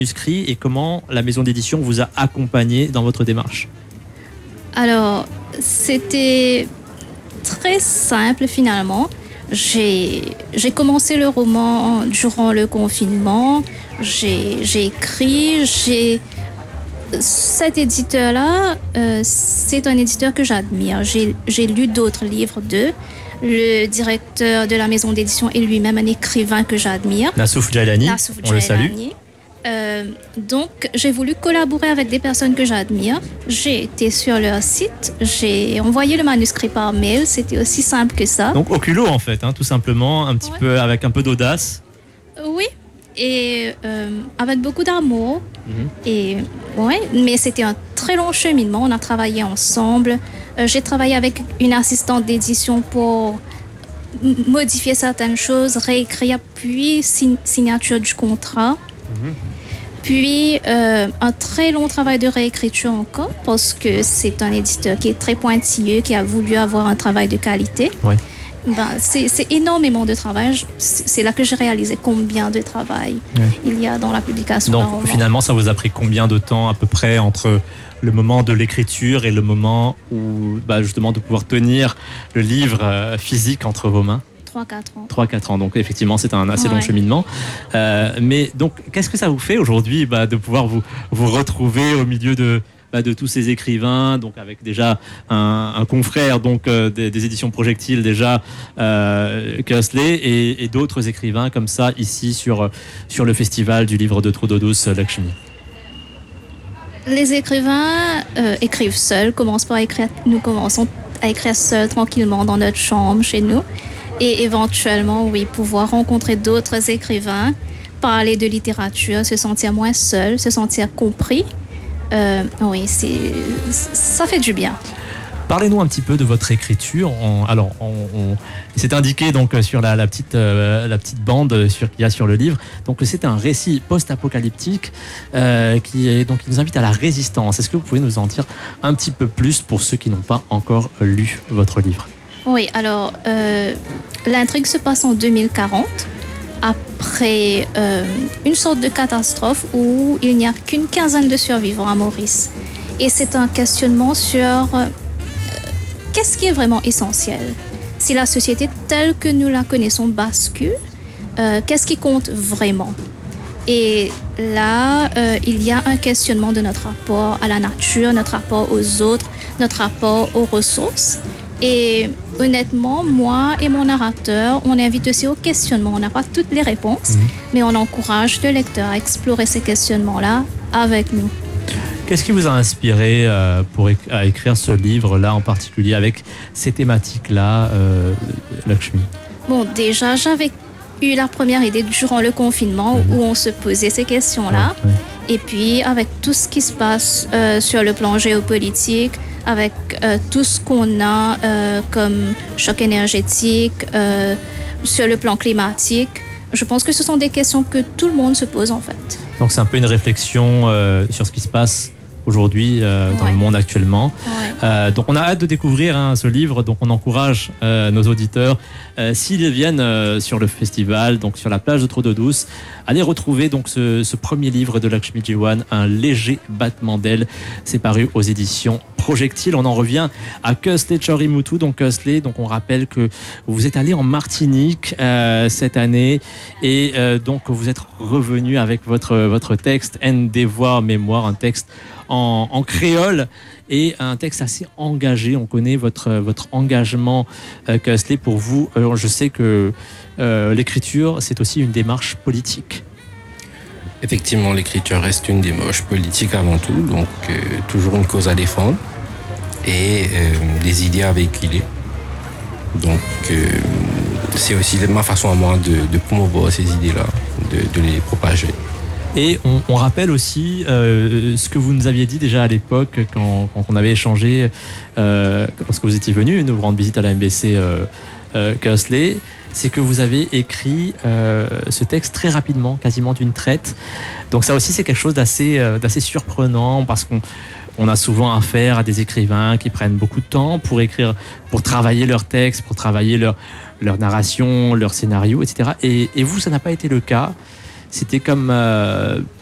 manuscrit et comment la maison d'édition vous a accompagné dans votre démarche? Alors, c'était très simple finalement. J'ai commencé le roman durant le confinement. J'ai écrit. Cet éditeur-là, c'est un éditeur que j'admire. J'ai lu d'autres livres d'eux. Le directeur de la maison d'édition est lui-même un écrivain que j'admire. Nassouf Djalani, on le salue. Donc, j'ai voulu collaborer avec des personnes que j'admire. J'ai été sur leur site, j'ai envoyé le manuscrit par mail, c'était aussi simple que ça. Donc au culot en fait, tout simplement, un petit peu avec un peu d'audace. Oui, et avec beaucoup d'amour. Et ouais, mais c'était un très long cheminement. On a travaillé ensemble. J'ai travaillé avec une assistante d'édition pour modifier certaines choses, réécrire, puis signature du contrat. Puis un très long travail de réécriture encore, parce que c'est un éditeur qui est très pointilleux, qui a voulu avoir un travail de qualité. Ouais. C'est énormément de travail. C'est là que j'ai réalisé combien de travail il y a dans la publication d'un roman. Donc finalement, ça vous a pris combien de temps à peu près entre le moment de l'écriture et le moment où justement de pouvoir tenir le livre physique entre vos mains? 3-4 ans. 3-4 ans, donc effectivement c'est un assez long cheminement. Mais donc qu'est-ce que ça vous fait aujourd'hui de pouvoir vous retrouver au milieu de tous ces écrivains, donc avec déjà un confrère donc des éditions Projectiles déjà, Kearsley, et d'autres écrivains comme ça ici sur le festival du livre de Trou d'eau douce, Lakshmi? Les écrivains écrivent seuls, commencent par écrire. Nous commençons à écrire seuls tranquillement dans notre chambre chez nous. Et éventuellement, oui, pouvoir rencontrer d'autres écrivains, parler de littérature, se sentir moins seul, se sentir compris. Oui, ça fait du bien. Parlez-nous un petit peu de votre écriture. C'est indiqué donc sur la petite bande qu'il y a sur le livre. Donc c'est un récit post-apocalyptique qui nous invite à la résistance. Est-ce que vous pouvez nous en dire un petit peu plus pour ceux qui n'ont pas encore lu votre livre? Oui, alors l'intrigue se passe en 2040, après une sorte de catastrophe où il n'y a qu'une quinzaine de survivants à Maurice. Et c'est un questionnement sur qu'est-ce qui est vraiment essentiel. Si la société telle que nous la connaissons bascule, qu'est-ce qui compte vraiment? Et là, il y a un questionnement de notre rapport à la nature, notre rapport aux autres, notre rapport aux ressources. Et honnêtement, moi et mon narrateur, on invite aussi au questionnement. On n'a pas toutes les réponses, mais on encourage le lecteur à explorer ces questionnements-là avec nous. Qu'est-ce qui vous a inspiré à écrire ce livre-là en particulier, avec ces thématiques-là, Lakshmi? Bon, déjà, j'avais eu la première idée durant le confinement où on se posait ces questions-là. Et puis, avec tout ce qui se passe sur le plan géopolitique, avec tout ce qu'on a comme choc énergétique, sur le plan climatique, je pense que ce sont des questions que tout le monde se pose en fait. Donc c'est un peu une réflexion sur ce qui se passe aujourd'hui dans le monde actuellement. Donc on a hâte de découvrir ce livre, donc on encourage nos auditeurs, s'ils viennent sur le festival, donc sur la plage de Trou d'eau douce, allez retrouver donc ce premier livre de Lakshmi Jiwan, Un léger battement d'ailes. C'est paru aux éditions Projectiles. On en revient à Kearsley Chorimuthu. Donc Kearsley, donc on rappelle que vous êtes allé en Martinique cette année et donc vous êtes revenu avec votre texte Ndevoa Mémoire, un texte en créole et un texte assez engagé. On connaît votre engagement, Kearsley. Pour vous, je sais que l'écriture, c'est aussi une démarche politique. Effectivement, l'écriture reste une démarche politique avant tout, donc toujours une cause à défendre et des idées à véhiculer. Donc c'est aussi ma façon à moi de promouvoir ces idées-là, de les propager. Et on rappelle aussi ce que vous nous aviez dit déjà à l'époque quand on avait échangé, lorsque vous étiez venu nous rendre visite à la MBC Kearsley, c'est que vous avez écrit ce texte très rapidement, quasiment d'une traite. Donc ça aussi c'est quelque chose d'assez surprenant, parce qu'on a souvent affaire à des écrivains qui prennent beaucoup de temps pour écrire, pour travailler leur texte, pour travailler leur narration, leur scénario, etc. Et vous, ça n'a pas été le cas. C'était comme